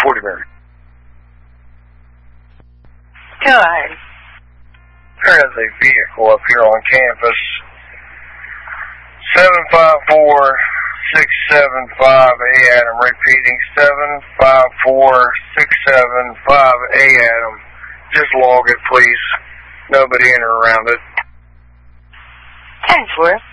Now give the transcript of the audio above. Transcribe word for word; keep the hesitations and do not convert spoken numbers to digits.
forty minutes. Go ahead. There is a vehicle up here on campus. seven five four, six seven five A Adam. Repeating, seven five four, six seven five A Adam. Just log it, please. Nobody in or around it. ten four.